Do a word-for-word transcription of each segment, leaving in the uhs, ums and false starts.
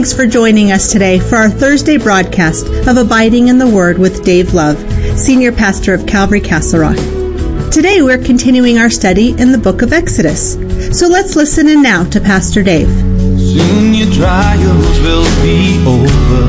Thanks for joining us today for our Thursday broadcast of Abiding in the Word with Dave Love, Senior Pastor of Calvary Castle Rock. Today we're continuing our study in the book of Exodus. So let's listen in now to Pastor Dave. Soon your trials will be over.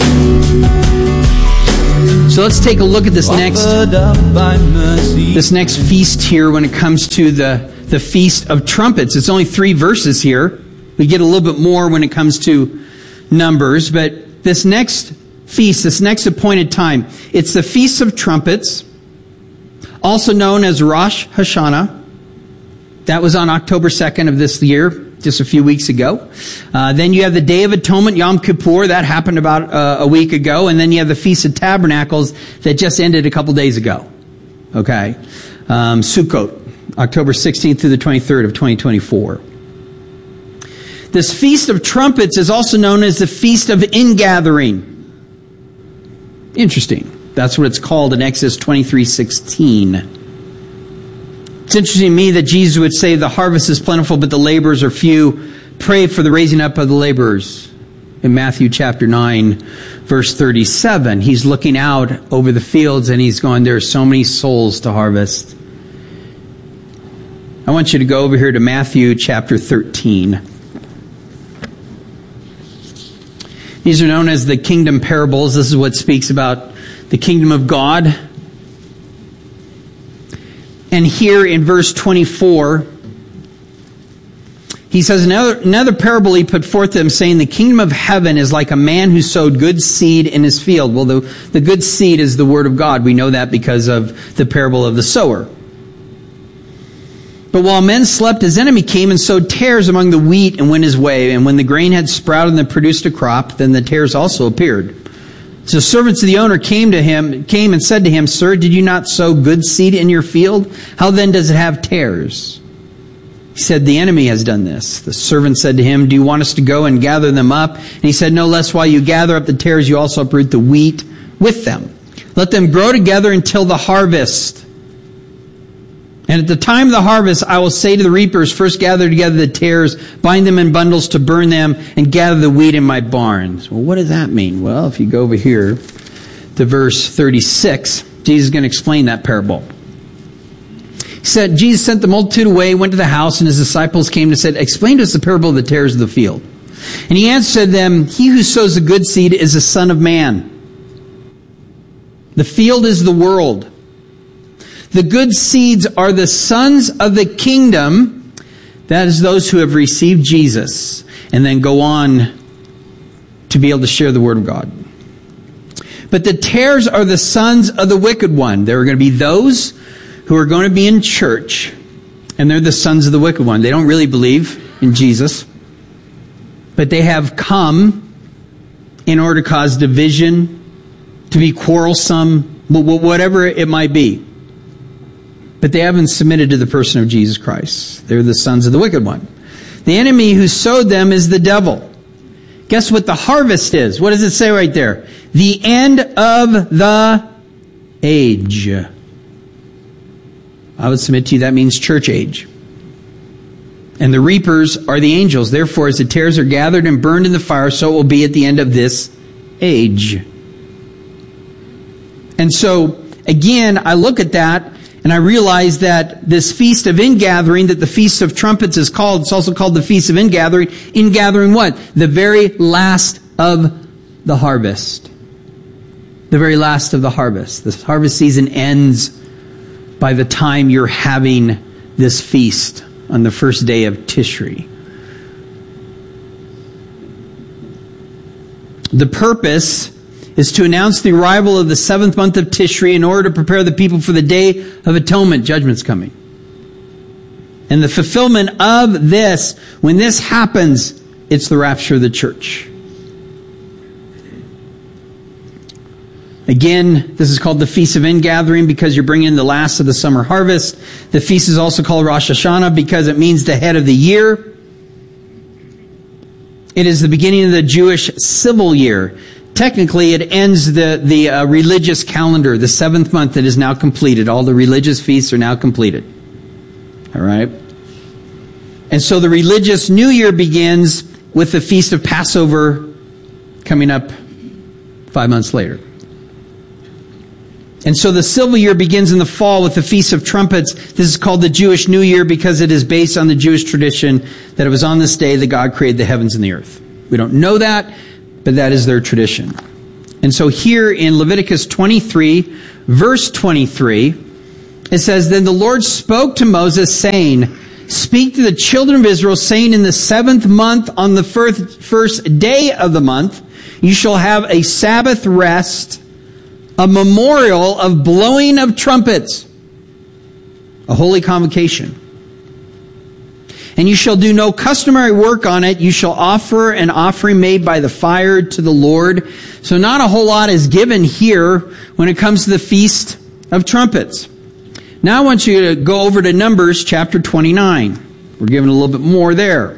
So let's take a look at this next this next feast here when it comes to the, the Feast of Trumpets. It's only three verses here. We get a little bit more when it comes to Numbers, but this next feast, this next appointed time, it's the Feast of Trumpets, also known as Rosh Hashanah. That was on October second of this year, just a few weeks ago. Uh, then you have the Day of Atonement, Yom Kippur. That happened about uh, a week ago. And then you have the Feast of Tabernacles that just ended a couple days ago. Okay. Um, Sukkot, October sixteenth through the twenty-third of twenty twenty-four. This Feast of Trumpets is also known as the Feast of Ingathering. Interesting. That's what it's called in Exodus twenty-three sixteen. It's interesting to me that Jesus would say the harvest is plentiful, but the laborers are few. Pray for the raising up of the laborers. In Matthew chapter nine, verse thirty-seven, he's looking out over the fields and he's going, there are so many souls to harvest. I want you to go over here to Matthew chapter thirteen. These are known as the kingdom parables. This is what speaks about the kingdom of God. And here in verse twenty-four, he says, another, another parable he put forth to them, saying, the kingdom of heaven is like a man who sowed good seed in his field. Well, the, the good seed is the word of God. We know that because of the parable of the sower. But while men slept, his enemy came and sowed tares among the wheat and went his way. And when the grain had sprouted and produced a crop, then the tares also appeared. So servants of the owner came to him, came and said to him, Sir, did you not sow good seed in your field? How then does it have tares? He said, the enemy has done this. The servant said to him, do you want us to go and gather them up? And he said, no, lest while you gather up the tares, you also uproot the wheat with them. Let them grow together until the harvest. And at the time of the harvest, I will say to the reapers, first gather together the tares, bind them in bundles to burn them, and gather the wheat in my barns. Well, what does that mean? Well, if you go over here to verse thirty-six, Jesus is going to explain that parable. He said, Jesus sent the multitude away, went to the house, and his disciples came and said, explain to us the parable of the tares of the field. And he answered them, he who sows the good seed is the Son of Man. The field is the world. The good seeds are the sons of the kingdom. That is those who have received Jesus and then go on to be able to share the word of God. But the tares are the sons of the wicked one. There are going to be those who are going to be in church, and they're the sons of the wicked one. They don't really believe in Jesus, but they have come in order to cause division, to be quarrelsome, whatever it might be. But they haven't submitted to the person of Jesus Christ. They're the sons of the wicked one. The enemy who sowed them is the devil. Guess what the harvest is? What does it say right there? The end of the age. I would submit to you that means church age. And the reapers are the angels. Therefore, as the tares are gathered and burned in the fire, so it will be at the end of this age. And so, again, I look at that and I realize that this Feast of Ingathering, that the Feast of Trumpets is called, it's also called the Feast of Ingathering. Ingathering what? The very last of the harvest. The very last of the harvest. This harvest season ends by the time you're having this feast on the first day of Tishri. The purpose is to announce the arrival of the seventh month of Tishri in order to prepare the people for the Day of Atonement. Judgment's coming. And the fulfillment of this, when this happens, it's the rapture of the church. Again, this is called the Feast of Ingathering because you're bringing in the last of the summer harvest. The feast is also called Rosh Hashanah because it means the head of the year. It is the beginning of the Jewish civil year. Technically, it ends the, the uh, religious calendar, the seventh month that is now completed. All the religious feasts are now completed. All right? And so the religious new year begins with the Feast of Passover coming up five months later. And so the civil year begins in the fall with the Feast of Trumpets. This is called the Jewish New Year because it is based on the Jewish tradition that it was on this day that God created the heavens and the earth. We don't know that, but that is their tradition. And so here in Leviticus twenty-three, verse twenty-three, it says, Then the Lord spoke to Moses, saying, Speak to the children of Israel, saying, In the seventh month, on the first, first day of the month, you shall have a Sabbath rest, a memorial of blowing of trumpets, a holy convocation. And you shall do no customary work on it. You shall offer an offering made by the fire to the Lord. So not a whole lot is given here when it comes to the Feast of Trumpets. Now I want you to go over to Numbers chapter twenty-nine. We're given a little bit more there.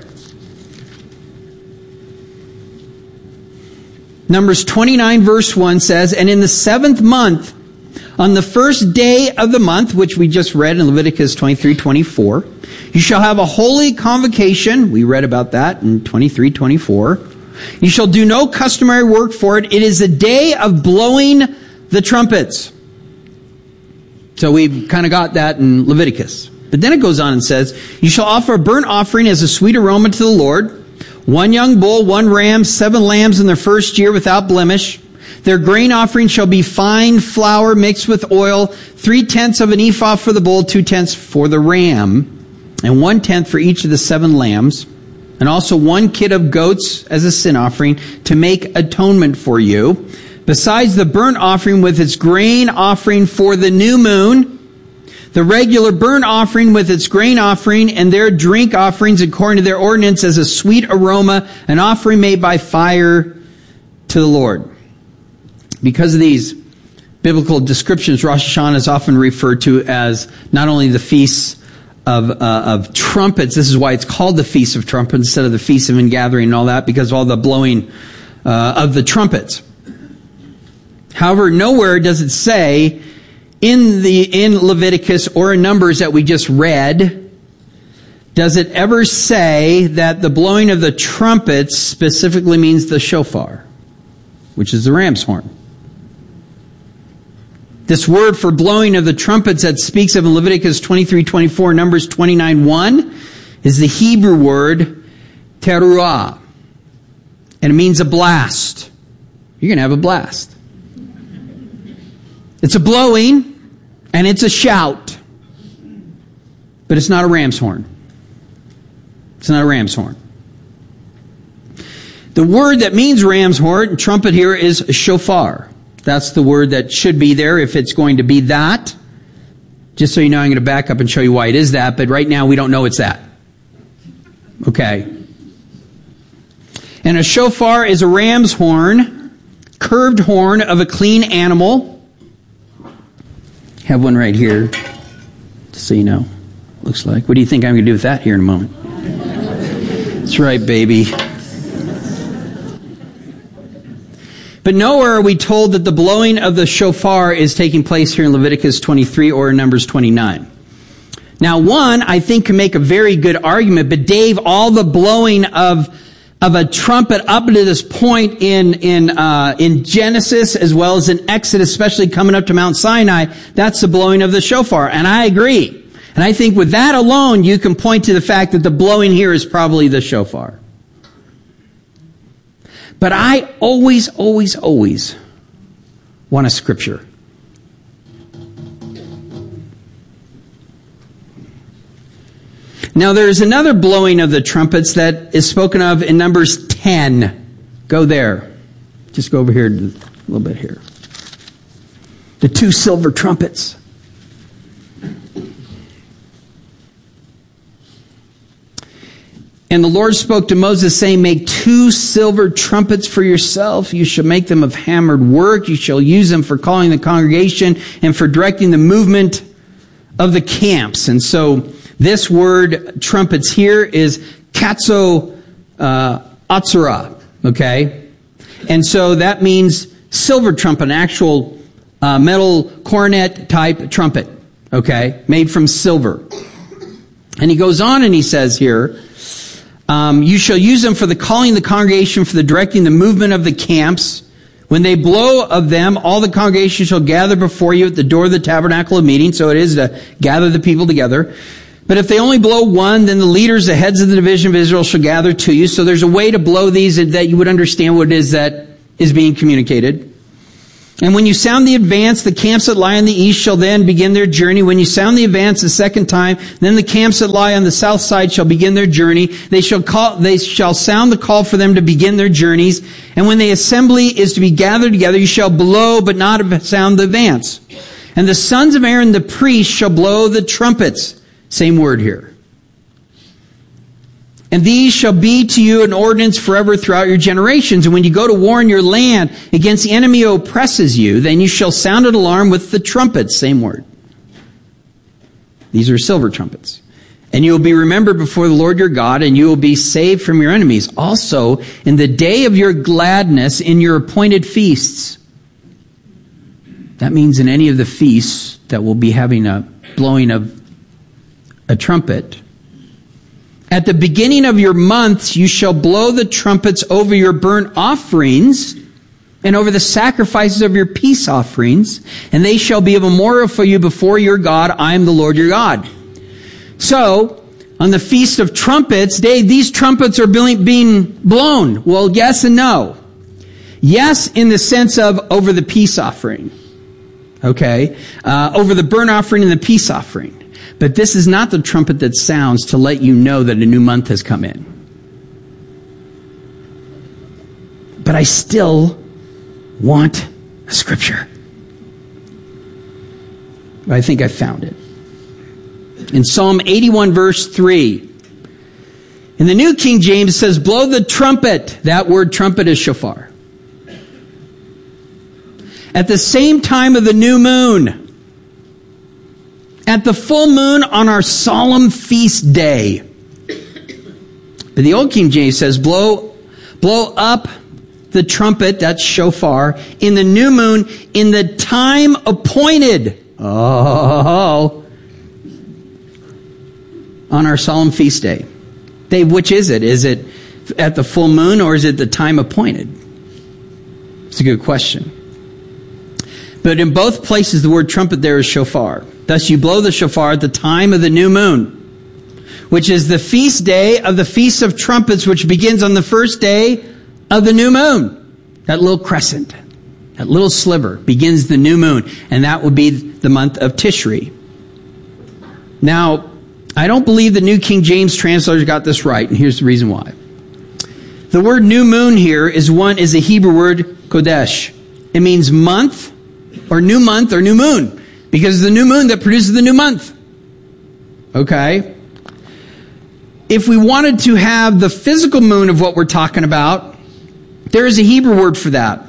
Numbers twenty-nine verse one says, And in the seventh month, on the first day of the month, which we just read in Leviticus twenty-three twenty-four, you shall have a holy convocation. We read about that in twenty-three twenty-four. You shall do no customary work for it. It is a day of blowing the trumpets. So we've kind of got that in Leviticus. But then it goes on and says, You shall offer a burnt offering as a sweet aroma to the Lord. One young bull, one ram, seven lambs in their first year without blemish. Their grain offering shall be fine flour mixed with oil, three-tenths of an ephah for the bull, two-tenths for the ram, and one-tenth for each of the seven lambs, and also one kid of goats as a sin offering to make atonement for you. Besides the burnt offering with its grain offering for the new moon, the regular burnt offering with its grain offering and their drink offerings according to their ordinance as a sweet aroma, an offering made by fire to the Lord. Because of these biblical descriptions, Rosh Hashanah is often referred to as not only the feasts of, uh, of trumpets. This is why it's called the Feast of Trumpets instead of the Feast of Ingathering and all that, because of all the blowing uh, of the trumpets. However, nowhere does it say in the in Leviticus or in Numbers that we just read, does it ever say that the blowing of the trumpets specifically means the shofar, which is the ram's horn. This word for blowing of the trumpets that speaks of in Leviticus twenty-three twenty-four, Numbers twenty-nine one, is the Hebrew word teruah. And it means a blast. You're going to have a blast. It's a blowing, and it's a shout. But it's not a ram's horn. It's not a ram's horn. The word that means ram's horn, trumpet here, is shofar. That's the word that should be there if it's going to be that. Just so you know, I'm going to back up and show you why it is that, but right now we don't know it's that. Okay. And a shofar is a ram's horn, curved horn of a clean animal. Have one right here, just so you know. Looks like. What do you think I'm going to do with that here in a moment? That's right, baby. But nowhere are we told that the blowing of the shofar is taking place here in Leviticus twenty-three or in Numbers twenty-nine. Now, one, I think, can make a very good argument, but Dave, all the blowing of of a trumpet up to this point in in uh, in Genesis as well as in Exodus, especially coming up to Mount Sinai, that's the blowing of the shofar. And I agree. And I think with that alone, you can point to the fact that the blowing here is probably the shofar. But I always, always, always want a scripture. Now there is another blowing of the trumpets that is spoken of in Numbers ten. Go there. Just go over here a little bit here. The two silver trumpets. And the Lord spoke to Moses, saying, Make two silver trumpets for yourself. You shall make them of hammered work. You shall use them for calling the congregation and for directing the movement of the camps. And so this word trumpets here is katso uh, atzura. Okay? And so that means silver trumpet, an actual uh, metal cornet type trumpet. Okay? Made from silver. And he goes on and he says here, Um, you shall use them for the calling of the congregation, for the directing the movement of the camps. When they blow of them, all the congregation shall gather before you at the door of the tabernacle of meeting. So it is to gather the people together. But if they only blow one, then the leaders, the heads of the division of Israel, shall gather to you. So there's a way to blow these that you would understand what it is that is being communicated. And when you sound the advance, the camps that lie on the east shall then begin their journey. When you sound the advance the second time, then the camps that lie on the south side shall begin their journey. They shall call, they shall sound the call for them to begin their journeys. And when the assembly is to be gathered together, you shall blow, but not sound the advance. And the sons of Aaron, the priests, shall blow the trumpets. Same word here. And these shall be to you an ordinance forever throughout your generations. And when you go to war in your land against the enemy who oppresses you, then you shall sound an alarm with the trumpets. Same word. These are silver trumpets. And you will be remembered before the Lord your God, and you will be saved from your enemies. Also, in the day of your gladness, in your appointed feasts. That means in any of the feasts that will be having a blowing of a trumpet. At the beginning of your months, you shall blow the trumpets over your burnt offerings and over the sacrifices of your peace offerings, and they shall be a memorial for you before your God. I am the Lord your God. So, on the Feast of Trumpets Day, these trumpets are being blown. Well, yes and no. Yes, in the sense of over the peace offering. Okay? Uh, over the burnt offering and the peace offering. But this is not the trumpet that sounds to let you know that a new month has come in. But I still want a scripture. I think I found it. In Psalm eighty-one verse three. In the New King James it says, blow the trumpet. That word trumpet is shofar. At the same time of the new moon. At the full moon on our solemn feast day. But the Old King James says, blow, blow up the trumpet, that's shofar, in the new moon, in the time appointed. Oh. On our solemn feast day. Dave, which is it? Is it at the full moon or is it the time appointed? It's a good question. But in both places, the word trumpet there is shofar. Thus you blow the shofar at the time of the new moon, which is the feast day of the Feast of Trumpets, which begins on the first day of the new moon. That little crescent, that little sliver begins the new moon, and that would be the month of Tishri. Now, I don't believe the New King James translators got this right, and here's the reason why. The word new moon here is one is a Hebrew word, kodesh. It means month, or new month, or new moon. Because it's the new moon that produces the new month. Okay? If we wanted to have the physical moon of what we're talking about, there is a Hebrew word for that.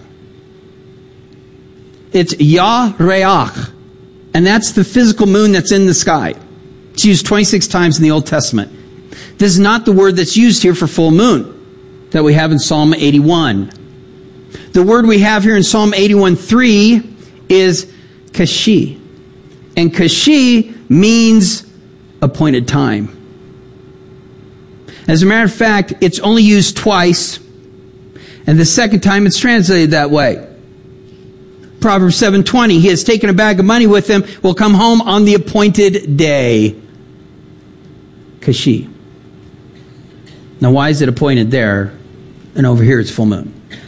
It's Yareach. And that's the physical moon that's in the sky. It's used twenty-six times in the Old Testament. This is not the word that's used here for full moon that we have in Psalm eighty-one. The word we have here in Psalm eighty-one three is kashi. And kashi means appointed time. As a matter of fact, it's only used twice. And the second time it's translated that way. Proverbs seven twenty, he has taken a bag of money with him, will come home on the appointed day. Kashi. Now why is it appointed there? And over here it's full moon.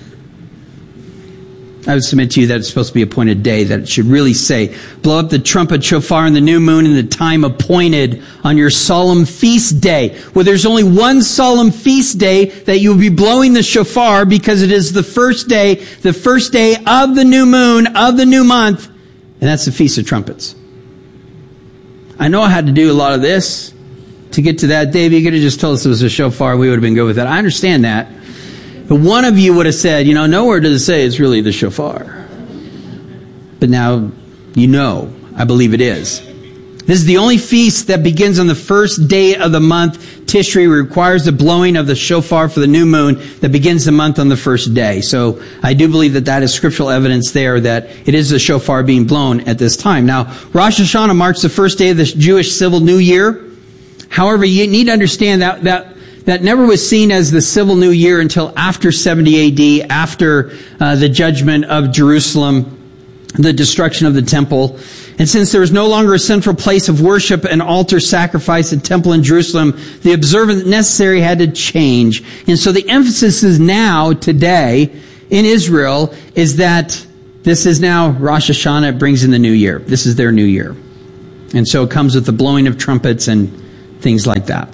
I would submit to you that it's supposed to be appointed day, that it should really say, blow up the trumpet shofar in the new moon in the time appointed on your solemn feast day. Well, there's only one solemn feast day that you will be blowing the shofar because it is the first day, the first day of the new moon, of the new month, and that's the Feast of Trumpets. I know I had to do a lot of this to get to that. Dave, you could have just told us it was a shofar. We would have been good with that. I understand that. But one of you would have said, you know, nowhere does it say it's really the shofar. But now you know. I believe it is. This is the only feast that begins on the first day of the month. Tishri requires the blowing of the shofar for the new moon that begins the month on the first day. So I do believe that that is scriptural evidence there that it is the shofar being blown at this time. Now, Rosh Hashanah marks the first day of the Jewish civil new year. However, you need to understand that that that never was seen as the civil new year until after seventy A D, after uh, the judgment of Jerusalem, the destruction of the temple. And since there was no longer a central place of worship and altar sacrifice at temple in Jerusalem, the observance necessary had to change. And so the emphasis is now, today, in Israel, is that this is now Rosh Hashanah. It brings in the new year. This is their new year. And so it comes with the blowing of trumpets and things like that.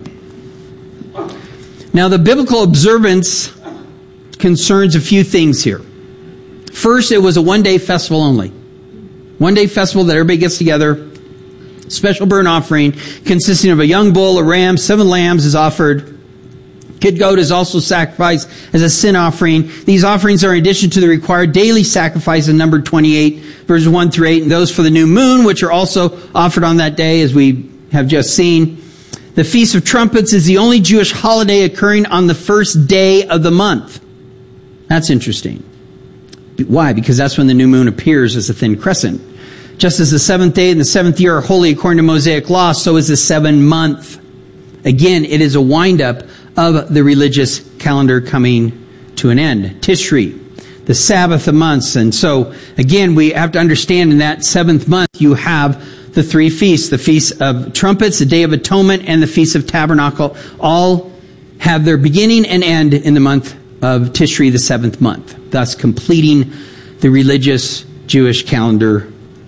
Now, the biblical observance concerns a few things here. First, it was a one-day festival only. One-day festival that everybody gets together. Special burnt offering consisting of a young bull, a ram, seven lambs is offered. Kid goat is also sacrificed as a sin offering. These offerings are in addition to the required daily sacrifice in number twenty-eight, verses one through eight, and those for the new moon, which are also offered on that day, as we have just seen. The Feast of Trumpets is the only Jewish holiday occurring on the first day of the month. That's interesting. Why? Because that's when the new moon appears as a thin crescent. Just as the seventh day and the seventh year are holy according to Mosaic law, so is the seven month. Again, it is a wind-up of the religious calendar coming to an end. Tishri, the Sabbath of months. And so, again, we have to understand in that seventh month you have the three feasts. The Feast of Trumpets, the Day of Atonement, and the Feast of Tabernacle all have their beginning and end in the month of Tishri, the seventh month, thus completing the religious Jewish calendar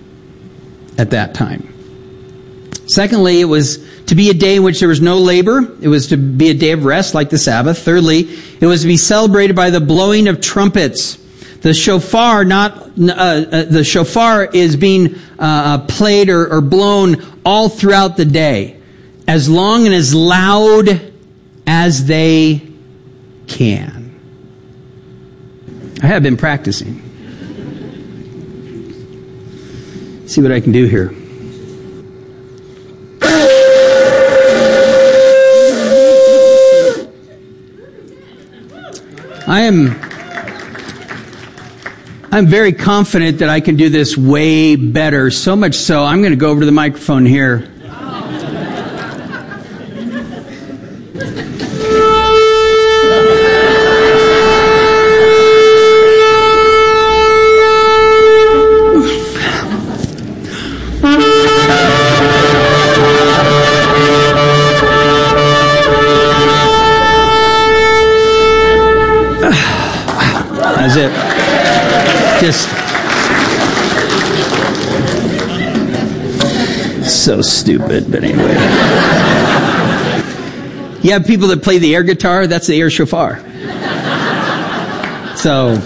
at that time. Secondly, it was to be a day in which there was no labor. It was to be a day of rest like the Sabbath. Thirdly, it was to be celebrated by the blowing of trumpets. The shofar, not uh, uh, the shofar, is being uh, played or, or blown all throughout the day, as long and as loud as they can. I have been practicing. See what I can do here. I am I'm very confident that I can do this way better. So much so, I'm going to go over to the microphone here. That's it. Just so stupid, but anyway. You have people that play the air guitar, that's the air shofar. So,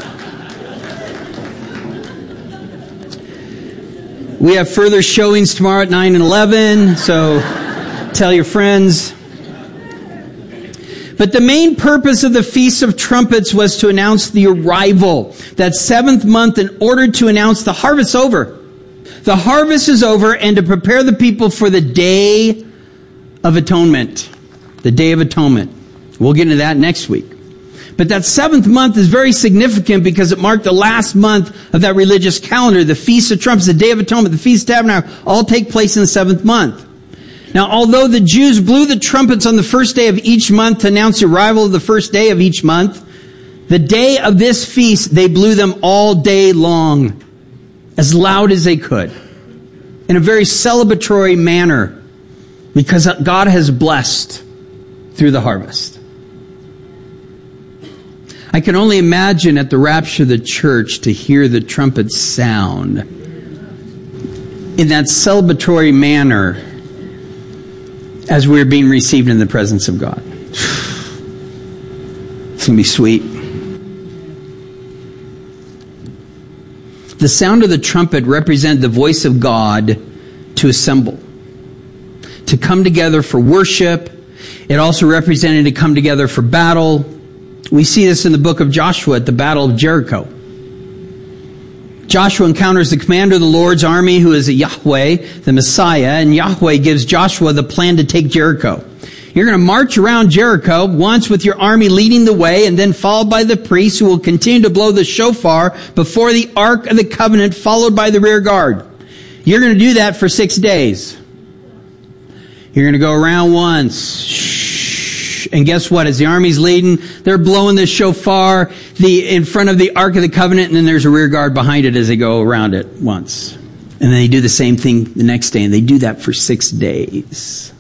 we have further showings tomorrow at nine and eleven, so tell your friends. But the main purpose of the Feast of Trumpets was to announce the arrival, that seventh month, in order to announce the harvest's over. The harvest is over, and to prepare the people for the Day of Atonement. The Day of Atonement. We'll get into that next week. But that seventh month is very significant because it marked the last month of that religious calendar. The Feast of Trumpets, the Day of Atonement, the Feast of Tabernacle, all take place in the seventh month. Now, although the Jews blew the trumpets on the first day of each month to announce the arrival of the first day of each month, the day of this feast, they blew them all day long, as loud as they could, in a very celebratory manner, because God has blessed through the harvest. I can only imagine at the rapture of the church to hear the trumpets sound in that celebratory manner as we're being received in the presence of God. It's going to be sweet. The sound of the trumpet represented the voice of God to assemble, to come together for worship. It also represented to come together for battle. We see this in the book of Joshua at the Battle of Jericho. Joshua encounters the commander of the Lord's army, who is Yahweh, the Messiah, and Yahweh gives Joshua the plan to take Jericho. You're going to march around Jericho once with your army leading the way, and then followed by the priests who will continue to blow the shofar before the Ark of the Covenant, followed by the rear guard. You're going to do that for six days. You're going to go around once, shh, march. And guess what? As the army's leading, they're blowing the shofar the, in front of the Ark of the Covenant, and then there's a rear guard behind it as they go around it once. And then they do the same thing the next day, and they do that for six days.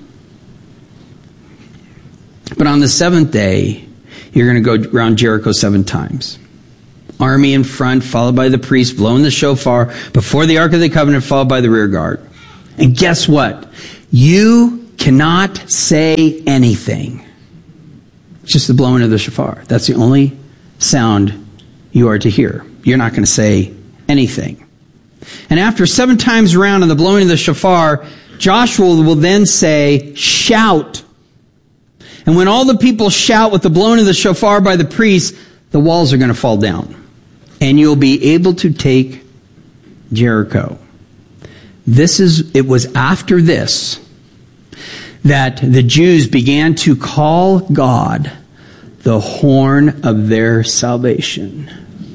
But on the seventh day, you're going to go around Jericho seven times. Army in front, followed by the priest, blowing the shofar before the Ark of the Covenant, followed by the rear guard. And guess what? You cannot say anything. It's just the blowing of the shofar. That's the only sound you are to hear. You're not going to say anything. And after seven times around in the blowing of the shofar, Joshua will then say, shout. And when all the people shout with the blowing of the shofar by the priest, the walls are going to fall down. And you'll be able to take Jericho. This is, it was after this that the Jews began to call God the horn of their salvation.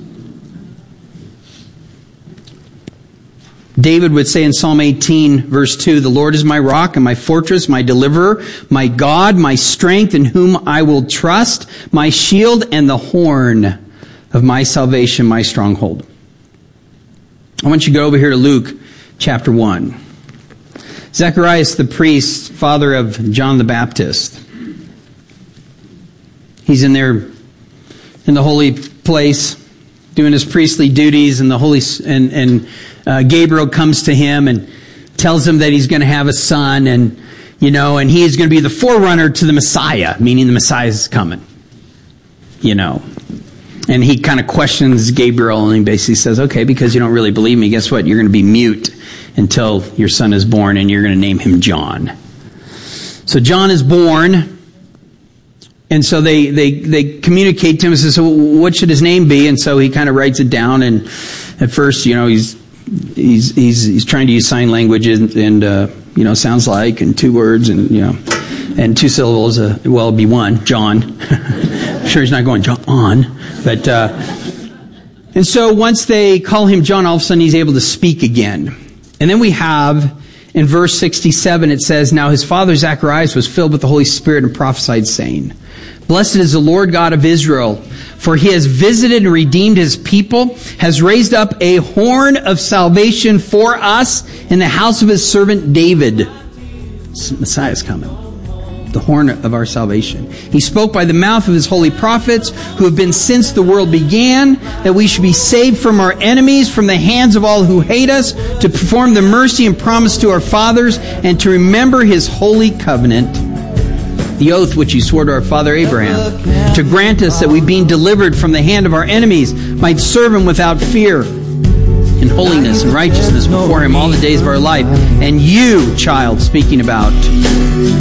David would say in Psalm eighteen, verse two, the Lord is my rock and my fortress, my deliverer, my God, my strength in whom I will trust, my shield and the horn of my salvation, my stronghold. I want you to go over here to Luke chapter one. Zacharias the priest, father of John the Baptist. He's in there in the holy place doing his priestly duties, and the holy and and uh, Gabriel comes to him and tells him that he's going to have a son, and you know, and he is going to be the forerunner to the Messiah, meaning the Messiah is coming. You know. And he kind of questions Gabriel, and he basically says, okay, because you don't really believe me, guess what? You're going to be mute until your son is born, and you're going to name him John. So John is born, and so they, they, they communicate to him and say, so what should his name be? And so he kind of writes it down, and at first, you know, he's he's he's, he's trying to use sign language, and, and uh, you know, sounds like, and two words, and, you know, and two syllables, uh, well, it'd be one, John. I'm sure he's not going, John. But, uh, and so once they call him John, all of a sudden he's able to speak again. And then we have, in verse sixty-seven, it says, now his father Zacharias was filled with the Holy Spirit and prophesied, saying, blessed is the Lord God of Israel, for he has visited and redeemed his people, has raised up a horn of salvation for us in the house of his servant David. Messiah is coming. The horn of our salvation. He spoke by the mouth of his holy prophets, who have been since the world began, that we should be saved from our enemies, from the hands of all who hate us, to perform the mercy and promise to our fathers, and to remember his holy covenant, the oath which he swore to our father Abraham, to grant us that we, being delivered from the hand of our enemies, might serve him without fear, in holiness and righteousness before him all the days of our life. And you, child, speaking about